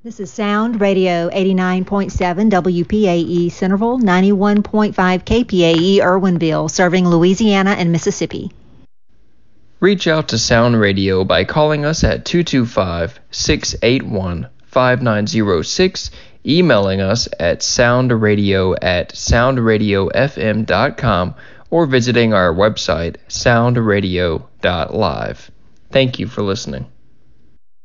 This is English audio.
This is Sound Radio 89.7 WPAE Centerville, 91.5 KPAE Irwinville, serving Louisiana and Mississippi. Reach out to Sound Radio by calling us at 225-681-5906, emailing us at soundradio@soundradiofm.com, or visiting our website, soundradio.live. Thank you for listening.